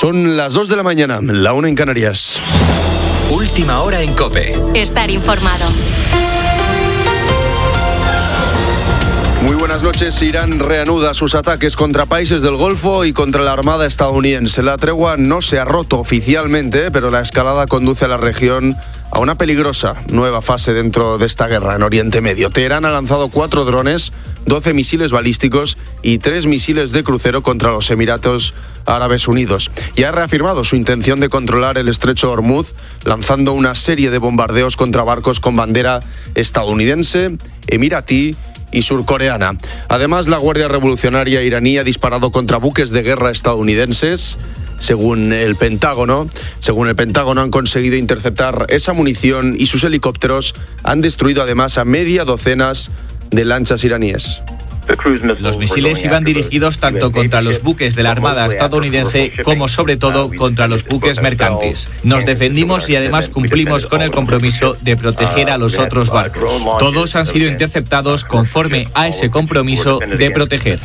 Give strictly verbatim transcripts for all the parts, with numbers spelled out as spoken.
Son las dos de la mañana, la una en Canarias. Última hora en COPE. Estar informado. Muy buenas noches. Irán reanuda sus ataques contra países del Golfo y contra la Armada estadounidense. La tregua no se ha roto oficialmente, pero la escalada conduce a la región a una peligrosa nueva fase dentro de esta guerra en Oriente Medio. Teherán ha lanzado cuatro drones, doce misiles balísticos y tres misiles de crucero contra los Emiratos Árabes Unidos. Y ha reafirmado su intención de controlar el estrecho de Hormuz, lanzando una serie de bombardeos contra barcos con bandera estadounidense, emiratí y surcoreana. Además, la Guardia Revolucionaria iraní ha disparado contra buques de guerra estadounidenses. Según el Pentágono, según el Pentágono han conseguido interceptar esa munición y sus helicópteros han destruido además a media docenas de lanchas iraníes. Los misiles iban dirigidos tanto contra los buques de la Armada estadounidense como sobre todo contra los buques mercantes. Nos defendimos y además cumplimos con el compromiso de proteger a los otros barcos. Todos han sido interceptados conforme a ese compromiso de proteger.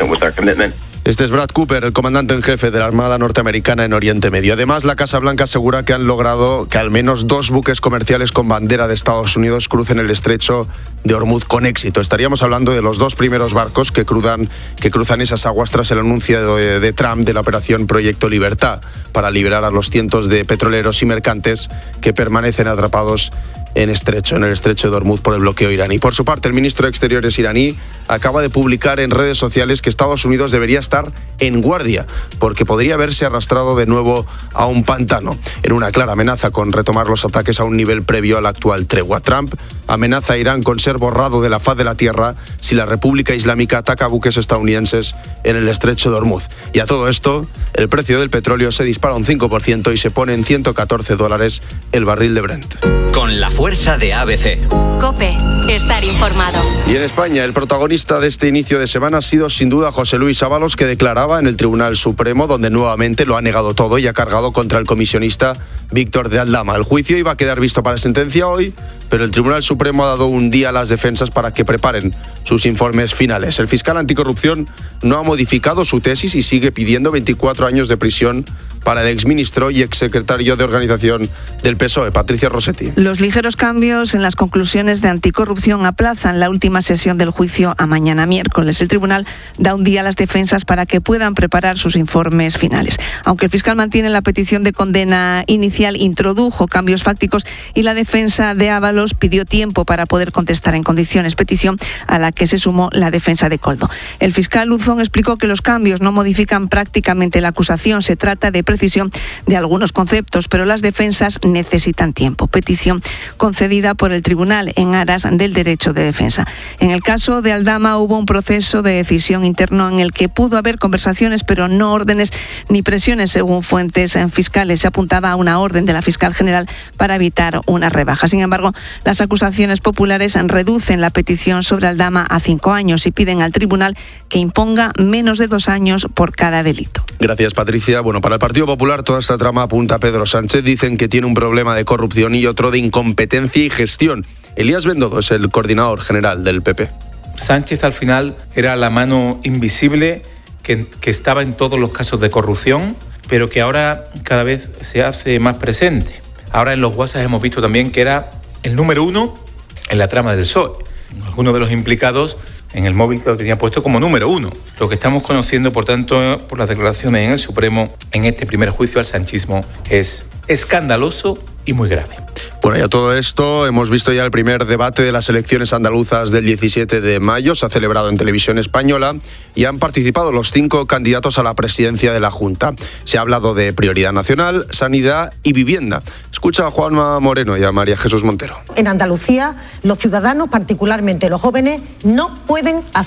Este es Brad Cooper, el comandante en jefe de la Armada norteamericana en Oriente Medio. Además, la Casa Blanca asegura que han logrado que al menos dos buques comerciales con bandera de Estados Unidos crucen el estrecho de Hormuz con éxito. Estaríamos hablando de los dos primeros barcos que cruzan, que cruzan esas aguas tras el anuncio de, de Trump de la operación Proyecto Libertad para liberar a los cientos de petroleros y mercantes que permanecen atrapados en estrecho, en el estrecho de Hormuz por el bloqueo iraní. Por su parte, el ministro de Exteriores iraní acaba de publicar en redes sociales que Estados Unidos debería estar en guardia porque podría haberse arrastrado de nuevo a un pantano, en una clara amenaza con retomar los ataques a un nivel previo a la actual tregua. Trump amenaza a Irán con ser borrado de la faz de la tierra si la República Islámica ataca buques estadounidenses en el estrecho de Hormuz. Y a todo esto, el precio del petróleo se dispara un cinco por ciento y se pone en ciento catorce dólares el barril de Brent. Con la fuerza de A B C. COPE, estar informado. Y en España, el protagonista de este inicio de semana ha sido sin duda José Luis Ábalos, que declaraba en el Tribunal Supremo, donde nuevamente lo ha negado todo y ha cargado contra el comisionista Víctor de Aldama. El juicio iba a quedar visto para sentencia hoy, pero el Tribunal Supremo ha dado un día a las defensas para que preparen sus informes finales. El fiscal anticorrupción no ha modificado su tesis y sigue pidiendo veinticuatro años de prisión para el exministro y exsecretario de Organización del P S O E, Patricia Rossetti. Los ligeros cambios en las conclusiones de anticorrupción aplazan la última sesión del juicio a mañana miércoles. El tribunal da un día a las defensas para que puedan preparar sus informes finales. Aunque el fiscal mantiene la petición de condena inicial, introdujo cambios fácticos y la defensa de Ábalos pidió tiempo para poder contestar en condiciones, petición a la que se sumó la defensa de Koldo. El fiscal Luzón explicó que los cambios no modifican prácticamente la acusación. Se trata de precisión de algunos conceptos, pero las defensas necesitan tiempo. Petición concedida por el tribunal en aras del derecho de defensa. En el caso de Aldama hubo un proceso de decisión interno en el que pudo haber conversaciones, pero no órdenes ni presiones, según fuentes fiscales. Se apuntaba a una orden de la fiscal general para evitar una rebaja. Sin embargo, las acusaciones populares reducen la petición sobre Aldama a cinco años y piden al tribunal que imponga menos de dos años por cada delito. Gracias, Patricia. Bueno, para el Partido Popular toda esta trama apunta a Pedro Sánchez. Dicen que tiene un problema de corrupción y otro de incompetencia y gestión. Elías Bendodo es el coordinador general del P P. Sánchez al final era la mano invisible que, que estaba en todos los casos de corrupción, pero que ahora cada vez se hace más presente. Ahora en los WhatsApp hemos visto también que era el número uno en la trama del P S O E. Algunos de los implicados en el móvil lo tenía puesto como número uno. Lo que estamos conociendo, por tanto, por las declaraciones en el Supremo, en este primer juicio al sanchismo, es escandaloso y muy grave. Bueno, y a todo esto hemos visto ya el primer debate de las elecciones andaluzas del diecisiete de mayo. Se ha celebrado en televisión española y han participado los cinco candidatos a la presidencia de la Junta. Se ha hablado de prioridad nacional, sanidad y vivienda. Escucha a Juanma Moreno y a María Jesús Montero. En Andalucía, los ciudadanos, particularmente los jóvenes, no pueden hacer